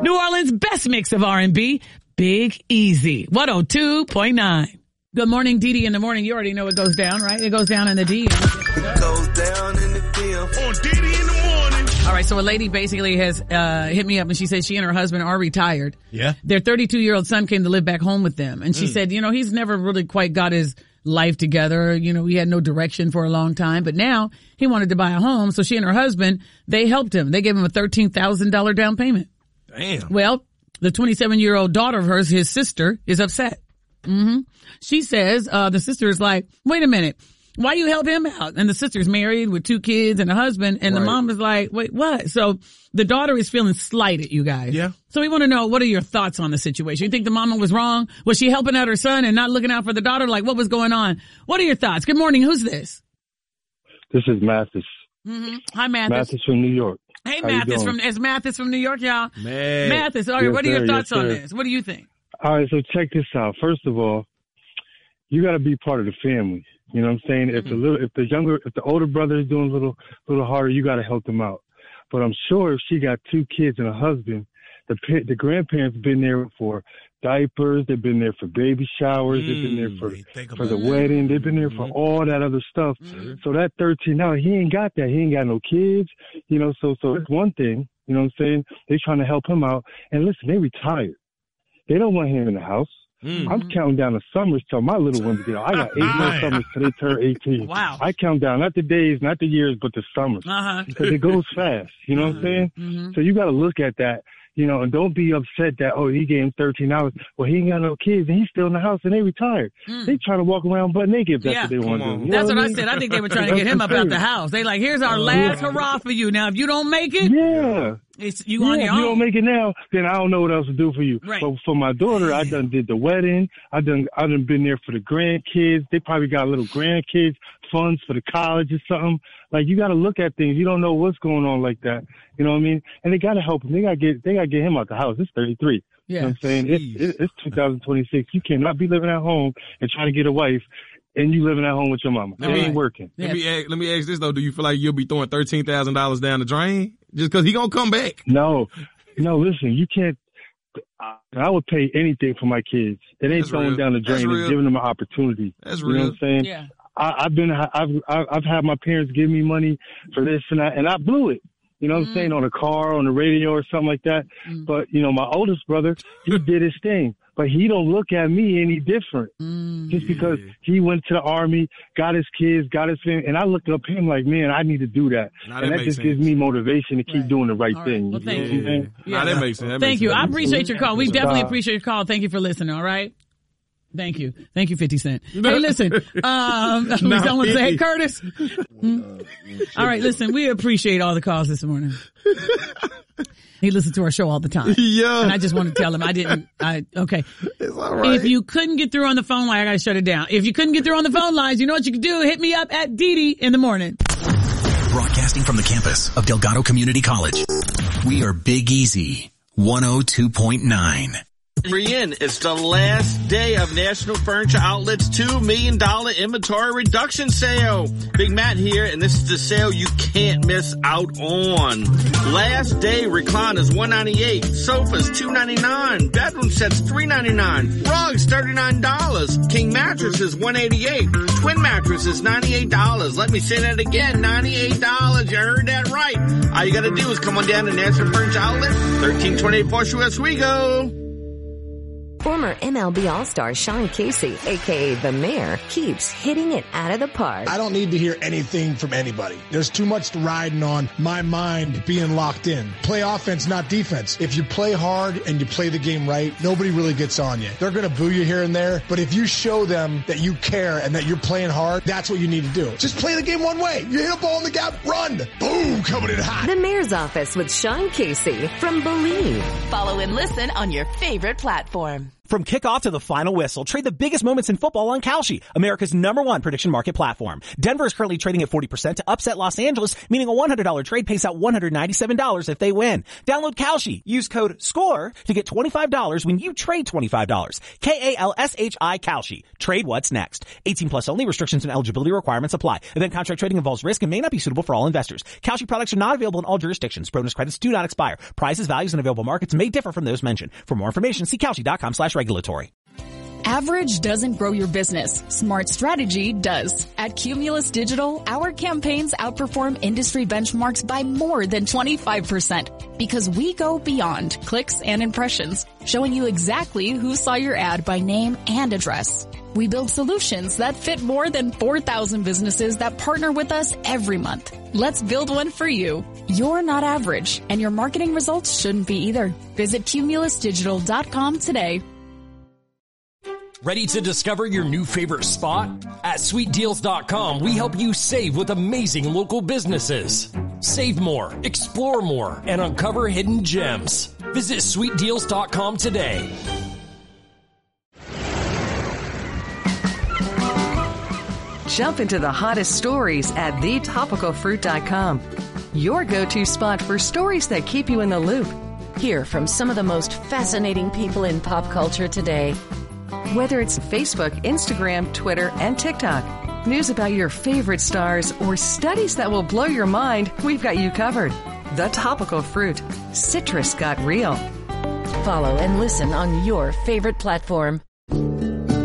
New Orleans' best mix of R&B, Big Easy, 102.9. Good morning, Dee Dee in the morning. You already know what goes down, right? It goes down in the DM. It goes down in the DM. On Dee Dee in the morning. All right, so a lady basically has hit me up, and she said she and her husband are retired. Yeah. Their 32-year-old son came to live back home with them, and she said, he's never really quite got his life together. He had no direction for a long time, but now he wanted to buy a home, so she and her husband, they helped him. They gave him a $13,000 down payment. Damn. Well, the 27-year-old daughter of hers, his sister, is upset. She says, the sister is like, wait a minute, why you help him out? And the sister's married with 2 kids and a husband, and the mom is like, wait, what? So the daughter is feeling slighted, you guys. Yeah. So we want to know, what are your thoughts on the situation? You think the mama was wrong? Was she helping out her son and not looking out for the daughter? Like, what was going on? What are your thoughts? Good morning. Who's this? This is Mathis. Hi, Mathis. Mathis from New York. Hey, How you Mathis doing? It's Mathis from New York, y'all. Man. Mathis, all right, Yes, what are your sir, thoughts yes, on sir. this? What do you think? All right, so check this out. First of all, you got to be part of the family. You know what I'm saying? If the older brother is doing a little harder, you got to help them out. But I'm sure if she got 2 kids and a husband, the grandparents been there for diapers, they've been there for baby showers, they've been there for the wedding, they've been there for all that other stuff. So that 13, now he ain't got that. He ain't got no kids, so it's one thing, you know what I'm saying? They trying to help him out. And listen, they retired. They don't want him in the house. I'm counting down the summers till my little ones get out. I got 8 more summers till they turn 18. Wow. I count down, not the days, not the years, but the summers. Because it goes fast. You know what I'm saying? So you got to look at that, and don't be upset that, he gave him 13 hours. Well, he ain't got no kids and he's still in the house and they retired. They trying to walk around butt naked if that's what they want to do. You That's know what I mean? said. I think they were trying to get him up out the house. They like, here's our last hurrah for you. Now, if you don't make it, it's you on your if own. you don't make it now, then I don't know what else to do for you. Right. But for my daughter, I done did the wedding. I done been there for the grandkids. They probably got little grandkids, funds for the college or something. Like, you got to look at things. You don't know what's going on like that. You know what I mean? And they got to help him. They got to get him out the house. It's 33. Yeah. You know what I'm saying? It's 2026. You cannot be living at home and trying to get a wife and you living at home with your mama. It ain't working. Let me ask this though. Do you feel like you'll be throwing $13,000 down the drain just because he gonna come back? No, listen, you can't. I would pay anything for my kids. It ain't throwing down the drain. It's giving them an opportunity. That's You real. know what I'm saying? Yeah. I've had my parents give me money for this and that, and I blew it. You know what I'm saying? On a car, on the radio or something like that. But, my oldest brother, he did his thing. But he don't look at me any different. Just because he went to the Army, got his kids, got his family. And I looked up him like, man, I need to do that. And that just gives me motivation to keep doing the right thing. Well, thank you. you. That makes sense. Thank you. I appreciate your call. We definitely appreciate your call. Thank you for listening, all right? Thank you. Thank you, 50 Cent. Hey, listen, someone say, hey, Curtis. All right, listen, we appreciate all the calls this morning. He listens to our show all the time. Yeah. And I just want to tell him okay. It's all right. If you couldn't get through on the phone line, I got to shut it down. If you couldn't get through on the phone lines, you know what you can do? Hit me up at Dee Dee in the morning. Broadcasting from the campus of Delgado Community College. We are Big Easy 102.9. Brienne, it's the last day of National Furniture Outlet's $2 million inventory reduction sale. Big Matt here, and this is the sale you can't miss out on. Last day recliners $198, sofas $299, bedroom sets $399, rugs $39, king mattresses $188, twin mattresses $98. Let me say that again, $98. You heard that right. All you gotta do is come on down to National Furniture Outlet, 1328 4th Street, Oswego. Former MLB All-Star Sean Casey, a.k.a. The Mayor, keeps hitting it out of the park. I don't need to hear anything from anybody. There's too much riding on my mind being locked in. Play offense, not defense. If you play hard and you play the game right, nobody really gets on you. They're going to boo you here and there, but if you show them that you care and that you're playing hard, that's what you need to do. Just play the game one way. You hit a ball in the gap, run. Boom, coming in hot. The Mayor's Office with Sean Casey from Believe. Follow and listen on your favorite platform. From kickoff to the final whistle, trade the biggest moments in football on Kalshi, America's #1 prediction market platform. Denver is currently trading at 40% to upset Los Angeles, meaning a $100 trade pays out $197 if they win. Download Kalshi. Use code SCORE to get $25 when you trade $25. Kalshi, Kalshi. Trade what's next. 18 plus only. Restrictions and eligibility requirements apply. Event contract trading involves risk and may not be suitable for all investors. Kalshi products are not available in all jurisdictions. Bonus credits do not expire. Prices, values, and available markets may differ from those mentioned. For more information, see Kalshi.com/regulatory. Average doesn't grow your business. Smart strategy does. At Cumulus Digital, our campaigns outperform industry benchmarks by more than 25% because we go beyond clicks and impressions, showing you exactly who saw your ad by name and address. We build solutions that fit more than 4,000 businesses that partner with us every month. Let's build one for you. You're not average, and your marketing results shouldn't be either. Visit cumulusdigital.com today. Ready to discover your new favorite spot? At sweetdeals.com, we help you save with amazing local businesses. Save more, explore more, and uncover hidden gems. Visit sweetdeals.com today. Jump into the hottest stories at thetopicalfruit.com. Your go-to spot for stories that keep you in the loop. Hear from some of the most fascinating people in pop culture today. Whether it's Facebook, Instagram, Twitter, and TikTok, news about your favorite stars, or studies that will blow your mind, we've got you covered. The Topical Fruit. Citrus got real. Follow and listen on your favorite platform.